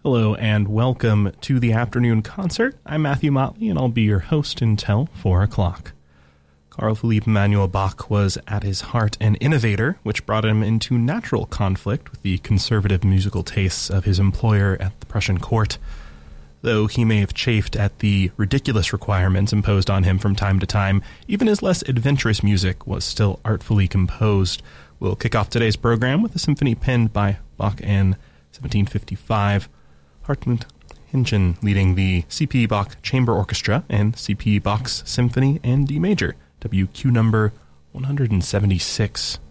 Hello and welcome to the afternoon concert. I'm Matthew Motley and I'll be your host until 4 o'clock. Carl Philipp Emanuel Bach was at his heart an innovator, which brought him into natural conflict with the conservative musical tastes of his employer at the Prussian court. Though he may have chafed at the ridiculous requirements imposed on him from time to time, even his less adventurous music was still artfully composed. We'll kick off today's program with a symphony penned by Bach in 1755. Hartmut Hintgen leading the C.P. Bach Chamber Orchestra and C.P. Bach's Symphony in D major, WQ number 176.